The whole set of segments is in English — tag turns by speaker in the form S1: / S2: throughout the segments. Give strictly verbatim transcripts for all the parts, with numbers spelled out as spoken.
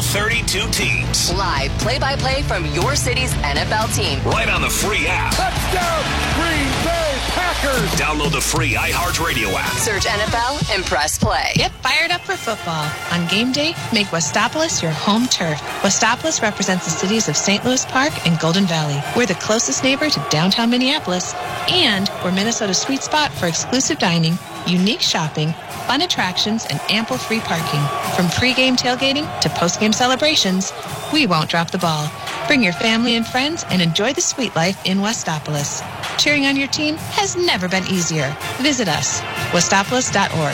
S1: thirty-two teams.
S2: Live play-by-play from your city's N F L team.
S1: Right on the free app.
S3: Touchdown, Green Bay Packers.
S1: Download the free iHeartRadio app.
S2: Search N F L and press play.
S4: Get fired up for football. On game day, make Westopolis your home turf. Westopolis represents the cities of Saint Louis Park and Golden Valley. We're the closest neighbor to downtown Minneapolis, and we're Minnesota's sweet spot for exclusive dining, unique shopping, fun attractions, and ample free parking. From pre-game tailgating to post-game celebrations, we won't drop the ball. Bring your family and friends and enjoy the sweet life in Westopolis. Cheering on your team has never been easier. Visit us, westopolis dot org.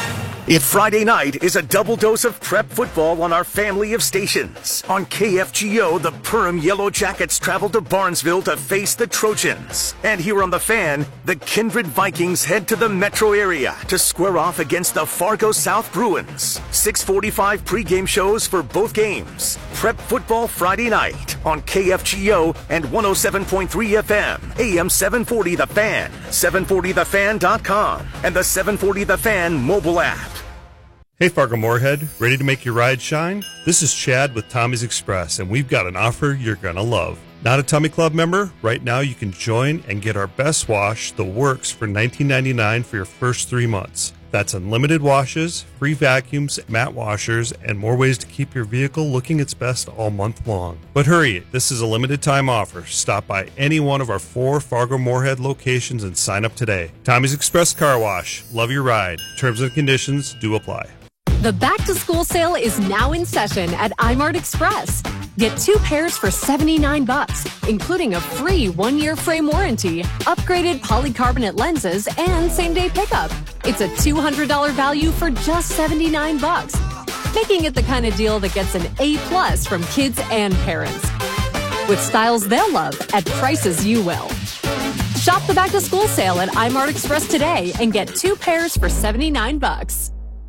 S5: If Friday night is a double dose of prep football on our family of stations. On K F G O, the Perham Yellow Jackets travel to Barnesville to face the Trojans. And here on The Fan, the Kindred Vikings head to the metro area to square off against the Fargo South Bruins. six forty-five pregame shows for both games. Prep football Friday night on K F G O and one oh seven point three F M, A M seven forty The Fan, seven forty the fan dot com, and the seven forty The Fan mobile app.
S6: Hey Fargo-Moorhead, ready to make your ride shine? This is Chad with Tommy's Express, and we've got an offer you're going to love. Not a Tummy Club member? Right now you can join and get our best wash, The Works, for nineteen ninety-nine dollars for your first three months. That's unlimited washes, free vacuums, matte washers, and more ways to keep your vehicle looking its best all month long. But hurry, this is a limited time offer. Stop by any one of our four Fargo-Moorhead locations and sign up today. Tommy's Express Car Wash. Love your ride. Terms and conditions do apply.
S7: The back-to-school sale is now in session at iMart Express. Get two pairs for seventy-nine bucks, including a free one-year frame warranty, upgraded polycarbonate lenses, and same-day pickup. It's a two hundred dollars value for just seventy-nine bucks, making it the kind of deal that gets an A plus from kids and parents. With styles they'll love at prices you will. Shop the back-to-school sale at iMart Express today and get two pairs for seventy-nine bucks.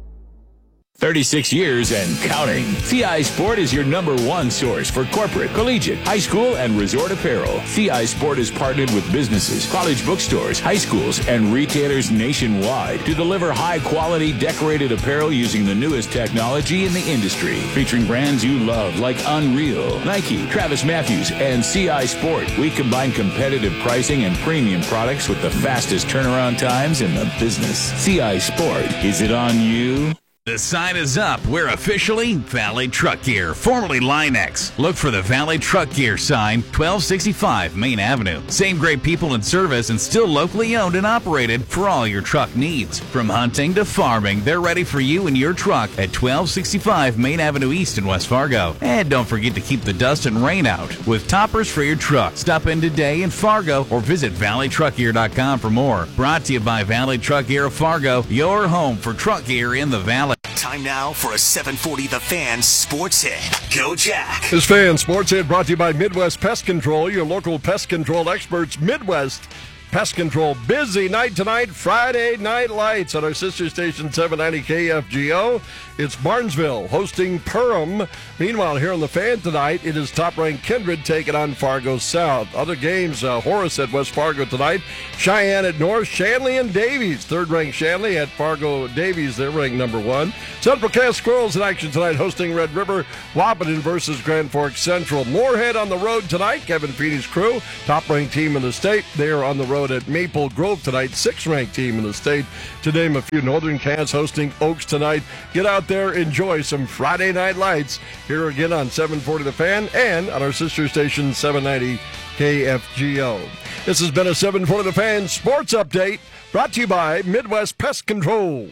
S8: thirty-six years and counting. C I Sport is your number one source for corporate, collegiate, high school, and resort apparel. C I Sport is partnered with businesses, college bookstores, high schools, and retailers nationwide to deliver high-quality decorated apparel using the newest technology in the industry. Featuring brands you love like Unreal, Nike, Travis Matthews, and C I Sport. We combine competitive pricing and premium products with the fastest turnaround times in the business. C I Sport. Is it on you?
S9: The sign is up. We're officially Valley Truck Gear, formerly Linex. Look for the Valley Truck Gear sign, twelve sixty-five Main Avenue. Same great people and service and still locally owned and operated for all your truck needs. From hunting to farming, they're ready for you and your truck at twelve sixty-five Main Avenue East in West Fargo. And don't forget to keep the dust and rain out with toppers for your truck. Stop in today in Fargo or visit valley truck gear dot com for more. Brought to you by Valley Truck Gear of Fargo, your home for truck gear in the Valley.
S5: Time now for a seven forty The Fan Sports Hit. Go Jack.
S3: This Fan Sports Hit brought to you by Midwest Pest Control, your local pest control experts. Midwest Pest Control. Busy night tonight, Friday Night Lights on our sister station seven ninety K F G O. It's Barnesville hosting Perham. Meanwhile, here on The Fan tonight, it is top-ranked Kindred taking on Fargo South. Other games, uh, Horace at West Fargo tonight, Cheyenne at North, Shanley and Davies. Third-ranked Shanley at Fargo Davies. They're ranked number one. Central Cass Squirrels in action tonight, hosting Red River. Wapaton versus Grand Forks Central. Moorhead on the road tonight. Kevin Feeney's crew, top-ranked team in the state. They are on the road at Maple Grove tonight, sixth-ranked team in the state. To name a few, Northern Cass hosting Oaks tonight. Get out there, enjoy some Friday Night Lights here again on seven forty The Fan and on our sister station seven ninety K F G O. This has been a seven forty The Fan Sports Update brought to you by Midwest Pest Control.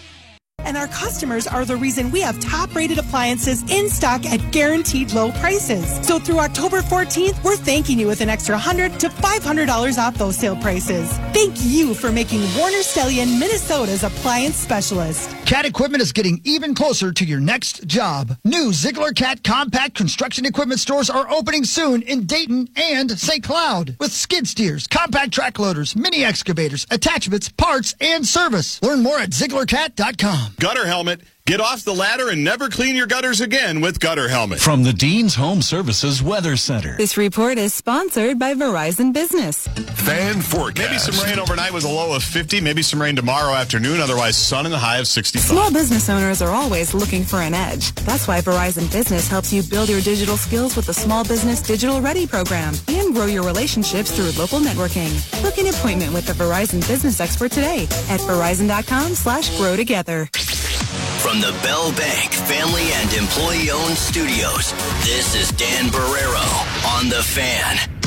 S10: And our customers are the reason we have top-rated appliances in stock at guaranteed low prices. So through October fourteenth, we're thanking you with an extra one hundred dollars to five hundred dollars off those sale prices. Thank you for making Warner Stellian Minnesota's appliance specialist.
S11: Cat Equipment is getting even closer to your next job. New Ziegler Cat compact construction equipment stores are opening soon in Dayton and Saint Cloud with skid steers, compact track loaders, mini excavators, attachments, parts, and service. Learn more at Ziegler Cat dot com.
S12: Gutter helmet, Get off the ladder and never clean your gutters again with Gutter Helmet.
S13: From the Dean's Home Services Weather Center.
S14: This report is sponsored by Verizon Business.
S12: Fan forecast. Maybe some rain overnight with a low of fifty. Maybe some rain tomorrow afternoon. Otherwise, sun and the high of sixty-five.
S14: Small business owners are always looking for an edge. That's why Verizon Business helps you build your digital skills with the Small Business Digital Ready program and grow your relationships through local networking. Book an appointment with the Verizon Business expert today at Verizon.com slash grow together.
S15: From the Bell Bank family and employee-owned studios, this is Dan Barrero on The Fan.